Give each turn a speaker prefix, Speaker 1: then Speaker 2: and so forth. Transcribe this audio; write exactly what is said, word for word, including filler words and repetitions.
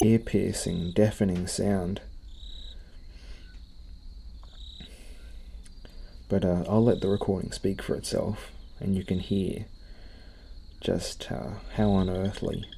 Speaker 1: ear-piercing, deafening sound. But uh, I'll let the recording speak for itself, and you can hear just uh, how unearthly